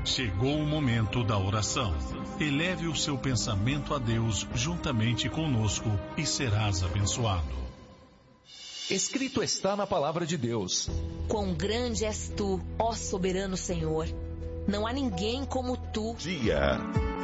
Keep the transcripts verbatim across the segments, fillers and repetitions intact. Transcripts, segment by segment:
Chegou o momento da oração. Eleve o seu pensamento a Deus juntamente conosco e serás abençoado. Escrito está na palavra de Deus: Quão grande és tu, ó soberano Senhor! Não há ninguém como tu. Dia.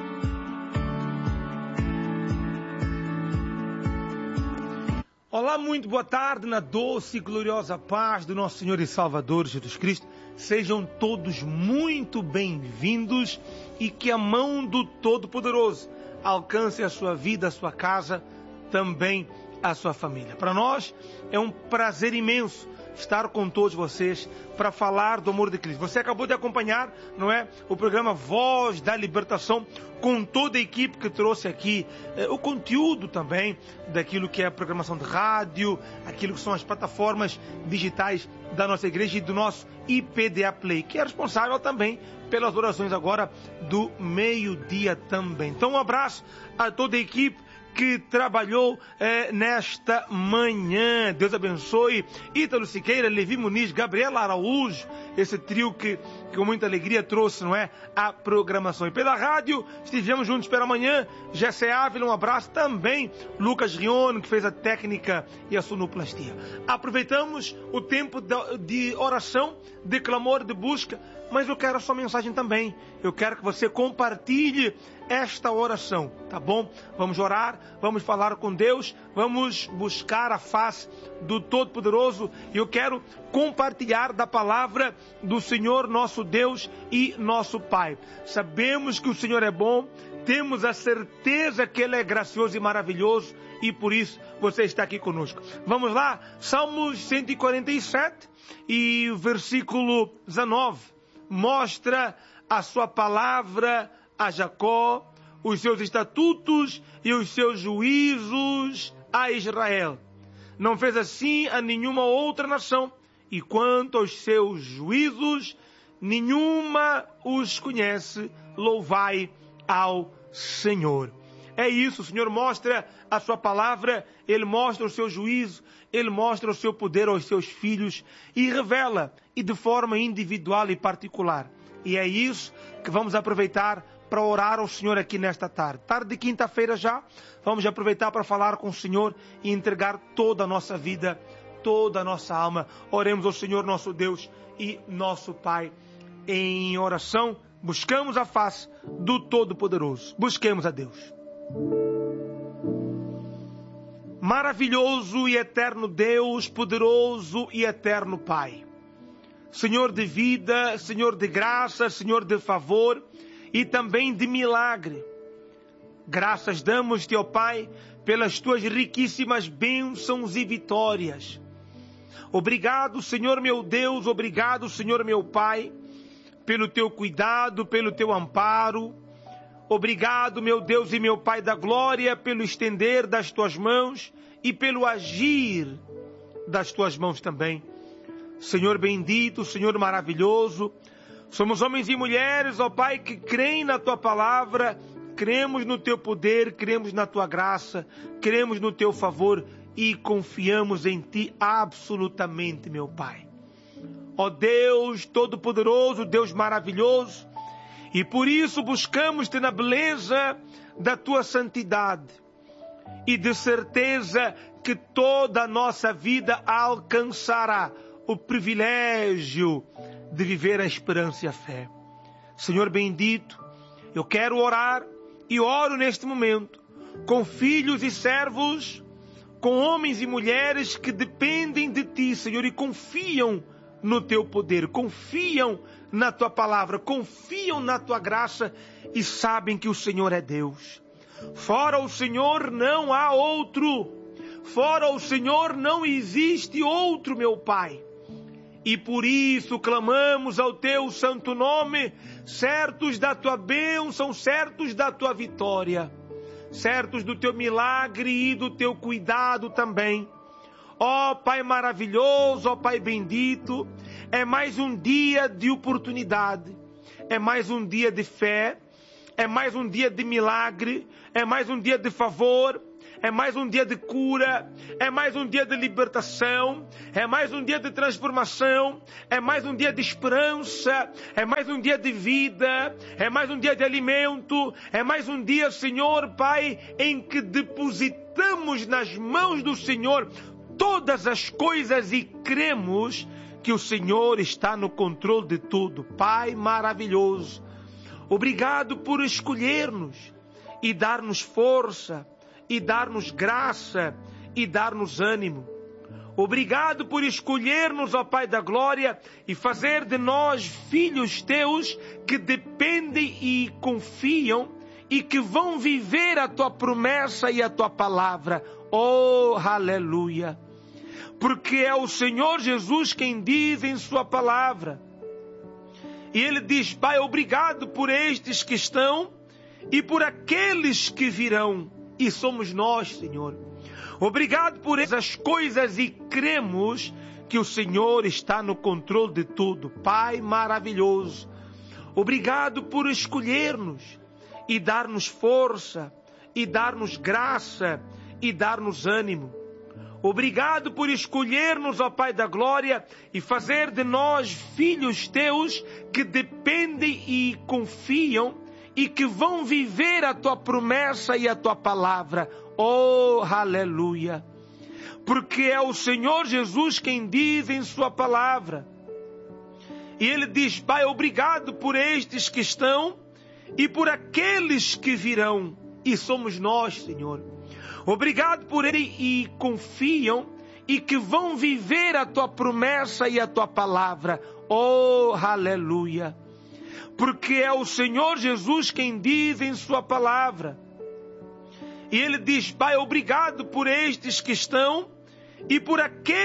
Olá, muito boa tarde, na doce e gloriosa paz do nosso Senhor e Salvador Jesus Cristo. Sejam todos muito bem-vindos e que a mão do Todo-Poderoso alcance a sua vida, a sua casa, também a sua família. Para nós é um prazer imenso estar com todos vocês para falar do amor de Cristo. Você acabou de acompanhar, não é, o programa Voz da Libertação, com toda a equipe que trouxe aqui eh, o conteúdo também daquilo que é a programação de rádio, aquilo que são as plataformas digitais da nossa igreja e do nosso I P D A Play, que é responsável também pelas orações agora do meio-dia também. Então um abraço a toda a equipe que trabalhou eh, nesta manhã. Deus abençoe Ítalo Siqueira, Levi Muniz, Gabriela Araújo, esse trio que, que com muita alegria trouxe, não é, a programação. E pela rádio estivemos juntos pela manhã. Jessé Ávila, um abraço também. Lucas Rione, que fez a técnica e a sonoplastia. Aproveitamos o tempo de, de oração, de clamor, de busca, mas eu quero a sua mensagem também. Eu quero que você compartilhe esta oração, tá bom? Vamos orar, vamos falar com Deus, vamos buscar a face do Todo-Poderoso. E eu quero compartilhar da palavra do Senhor nosso Deus e nosso Pai. Sabemos que o Senhor é bom, temos a certeza que Ele é gracioso e maravilhoso, e por isso você está aqui conosco. Vamos lá, Salmos cento e quarenta e sete e o versículo dezenove mostra a sua palavra a Jacó, os seus estatutos e os seus juízos a Israel. Não fez assim a nenhuma outra nação, e quanto aos seus juízos, nenhuma os conhece. Louvai ao Senhor. É isso, o Senhor mostra a sua palavra, Ele mostra o seu juízo, Ele mostra o seu poder aos seus filhos e revela, e de forma individual e particular. E é isso que vamos aproveitar para orar ao Senhor aqui nesta tarde. Tarde de quinta-feira já, vamos aproveitar para falar com o Senhor e entregar toda a nossa vida, toda a nossa alma. Oremos ao Senhor nosso Deus e nosso Pai em oração. Buscamos a face do Todo-Poderoso. Busquemos a Deus. Maravilhoso e eterno Deus, poderoso e eterno Pai. Senhor de vida, Senhor de graça, Senhor de favor e também de milagre. Graças damos-te, ó Pai, pelas tuas riquíssimas bênçãos e vitórias. Obrigado, Senhor meu Deus, obrigado, Senhor meu Pai, pelo teu cuidado, pelo teu amparo. Obrigado, meu Deus e meu Pai da glória, pelo estender das tuas mãos e pelo agir das tuas mãos também. Senhor bendito, Senhor maravilhoso, somos homens e mulheres, ó Pai, que creem na tua palavra, cremos no teu poder, cremos na tua graça, cremos no teu favor e confiamos em ti absolutamente, meu Pai. Ó Deus Todo-Poderoso, Deus maravilhoso, e por isso buscamos-te na beleza da tua santidade e de certeza que toda a nossa vida alcançará o privilégio de viver a esperança e a fé. Senhor bendito, eu quero orar e oro neste momento com filhos e servos, com homens e mulheres que dependem de ti, Senhor, e confiam no teu poder, confiam na tua palavra, confiam na tua graça e sabem que o Senhor é Deus. Fora o Senhor não há outro, fora o Senhor não existe outro, meu Pai. E por isso clamamos ao teu santo nome, certos da tua bênção, certos da tua vitória, certos do teu milagre e do teu cuidado também. Ó Pai maravilhoso, ó Pai bendito, é mais um dia de oportunidade, é mais um dia de fé, é mais um dia de milagre, é mais um dia de favor, é mais um dia de cura, é mais um dia de libertação, é mais um dia de transformação, é mais um dia de esperança, é mais um dia de vida, é mais um dia de alimento, é mais um dia, Senhor, Pai, em que depositamos nas mãos do Senhor todas as coisas e cremos que o Senhor está no controle de tudo. Pai maravilhoso, obrigado por escolher-nos e dar-nos força, e dar-nos graça, e dar-nos ânimo. Obrigado por escolher-nos, ó Pai da Glória, e fazer de nós filhos teus que dependem e confiam e que vão viver a tua promessa e a tua palavra. Oh, aleluia! Porque é o Senhor Jesus quem diz em sua palavra. E Ele diz, Pai, obrigado por estes que estão e por aqueles que virão. E somos nós, Senhor. Obrigado por essas coisas e cremos que o Senhor está no controle de tudo. Pai maravilhoso, obrigado por escolher-nos e dar-nos força, e dar-nos graça, e dar-nos ânimo. Obrigado por escolher-nos, ó Pai da Glória, e fazer de nós filhos teus que dependem e confiam e que vão viver a tua promessa e a tua palavra. Oh, aleluia! Porque é o Senhor Jesus quem diz em sua palavra. E Ele diz, Pai, obrigado por estes que estão e por aqueles que virão. E somos nós, Senhor. Obrigado por eles e confiam e que vão viver a tua promessa e a tua palavra. Oh, aleluia! Porque é o Senhor Jesus quem diz em sua palavra. E Ele diz, Pai, obrigado por estes que estão e por aqueles